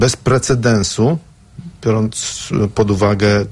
bez precedensu, biorąc pod uwagę,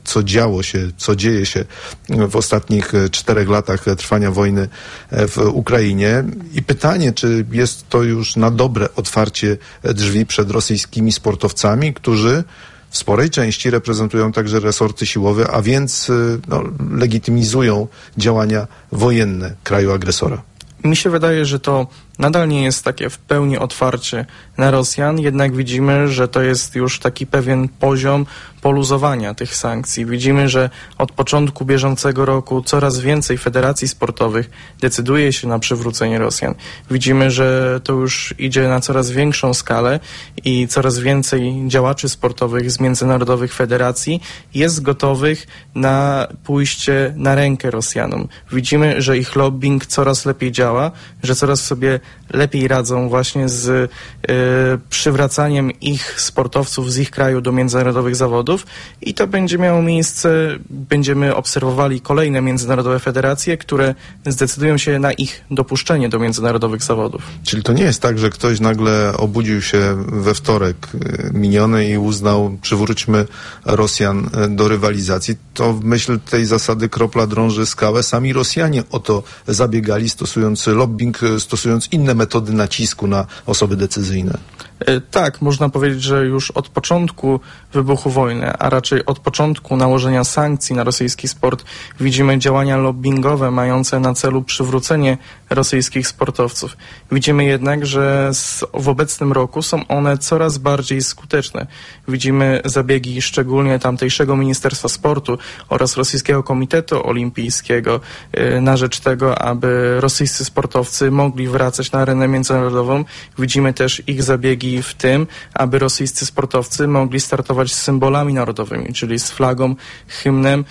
co dzieje się w ostatnich 4 latach trwania wojny w Ukrainie. I pytanie, czy jest to już na dobre otwarcie drzwi przed rosyjskimi sportowcami, którzy w sporej części reprezentują także resorty siłowe, a więc legitymizują działania wojenne kraju agresora. Mi się wydaje, że to nadal nie jest takie w pełni otwarcie na Rosjan, jednak widzimy, że to jest już taki pewien poziom poluzowania tych sankcji. Widzimy, że od początku bieżącego roku coraz więcej federacji sportowych decyduje się na przywrócenie Rosjan. Widzimy, że to już idzie na coraz większą skalę i coraz więcej działaczy sportowych z międzynarodowych federacji jest gotowych na pójście na rękę Rosjanom. Widzimy, że ich lobbying coraz lepiej działa, że coraz sobie lepiej radzą właśnie z przywracaniem ich sportowców z ich kraju do międzynarodowych zawodów i to będzie miało miejsce, będziemy obserwowali kolejne międzynarodowe federacje, które zdecydują się na ich dopuszczenie do międzynarodowych zawodów. Czyli to nie jest tak, że ktoś nagle obudził się we wtorek miniony i uznał, przywróćmy Rosjan do rywalizacji. To w myśl tej zasady kropla drąży skałę. Sami Rosjanie o to zabiegali, stosując lobbying, stosując inne metody nacisku na osoby decyzyjne. Tak, można powiedzieć, że już od początku wybuchu wojny, a raczej od początku nałożenia sankcji na rosyjski sport widzimy działania lobbingowe mające na celu przywrócenie rosyjskich sportowców. Widzimy jednak, że w obecnym roku są one coraz bardziej skuteczne. Widzimy zabiegi szczególnie tamtejszego Ministerstwa Sportu oraz Rosyjskiego Komitetu Olimpijskiego na rzecz tego, aby rosyjscy sportowcy mogli wracać na arenę międzynarodową. Widzimy też ich zabiegi w tym, aby rosyjscy sportowcy mogli startować z symbolami narodowymi, czyli z flagą, hymnem.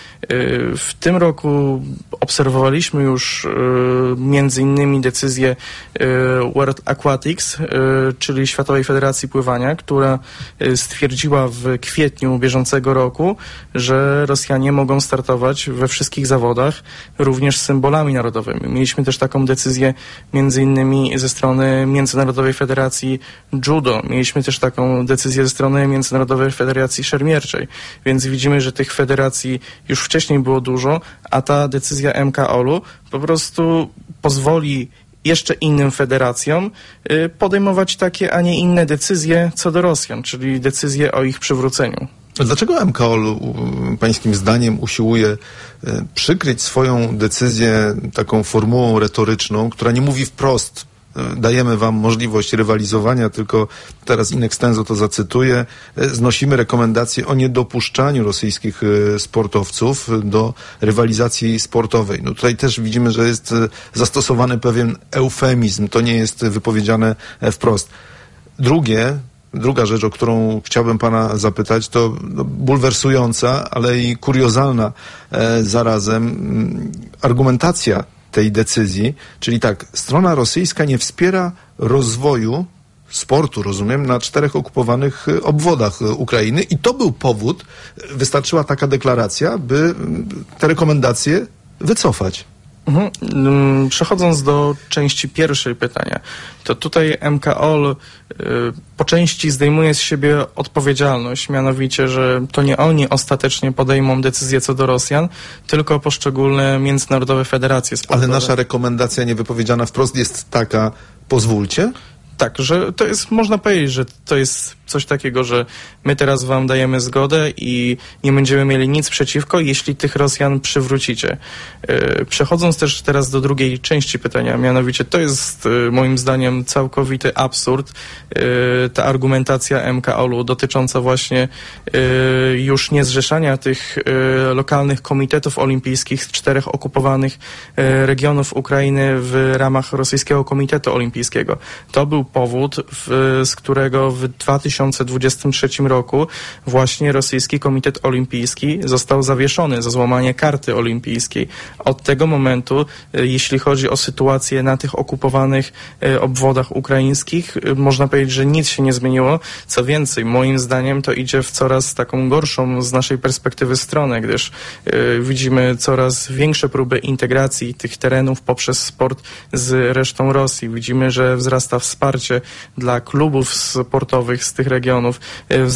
W tym roku obserwowaliśmy już między innymi decyzję World Aquatics, czyli Światowej Federacji Pływania, która stwierdziła w kwietniu bieżącego roku, że Rosjanie mogą startować we wszystkich zawodach, również z symbolami narodowymi. Mieliśmy też taką decyzję między innymi ze strony Międzynarodowej Federacji Judo. Mieliśmy też taką decyzję ze strony Międzynarodowej Federacji Szermierczej, więc widzimy, że tych federacji już wcześniej było dużo, a ta decyzja MKOL-u po prostu pozwoli jeszcze innym federacjom podejmować takie, a nie inne decyzje co do Rosjan, czyli decyzje o ich przywróceniu. Dlaczego MKOL pańskim zdaniem usiłuje przykryć swoją decyzję taką formułą retoryczną, która nie mówi wprost: dajemy wam możliwość rywalizowania, tylko teraz in extenso to zacytuję, znosimy rekomendacje o niedopuszczaniu rosyjskich sportowców do rywalizacji sportowej. No tutaj też widzimy, że jest zastosowany pewien eufemizm, to nie jest wypowiedziane wprost. Druga rzecz, o którą chciałbym pana zapytać, to bulwersująca, ale i kuriozalna zarazem argumentacja tej decyzji, czyli tak, strona rosyjska nie wspiera rozwoju sportu, rozumiem, na 4 okupowanych obwodach Ukrainy i to był powód, wystarczyła taka deklaracja, by te rekomendacje wycofać. Przechodząc do części pierwszej pytania, to tutaj MKOL po części zdejmuje z siebie odpowiedzialność, mianowicie, że to nie oni ostatecznie podejmą decyzję co do Rosjan, tylko poszczególne międzynarodowe federacje sportowe. Ale nasza rekomendacja niewypowiedziana wprost jest taka: pozwólcie? Tak, że to jest, można powiedzieć, że to jest coś takiego, że my teraz wam dajemy zgodę i nie będziemy mieli nic przeciwko, jeśli tych Rosjan przywrócicie. Przechodząc też teraz do drugiej części pytania, mianowicie to jest moim zdaniem całkowity absurd, ta argumentacja MKOL-u dotycząca właśnie już niezrzeszania tych lokalnych komitetów olimpijskich z 4 okupowanych regionów Ukrainy w ramach Rosyjskiego Komitetu Olimpijskiego. To był powód, z którego w 2023 roku właśnie Rosyjski Komitet Olimpijski został zawieszony za złamanie karty olimpijskiej. Od tego momentu, jeśli chodzi o sytuację na tych okupowanych obwodach ukraińskich, można powiedzieć, że nic się nie zmieniło. Co więcej, moim zdaniem to idzie w coraz taką gorszą z naszej perspektywy stronę, gdyż widzimy coraz większe próby integracji tych terenów poprzez sport z resztą Rosji. Widzimy, że wzrasta wsparcie dla klubów sportowych z tych regionów. W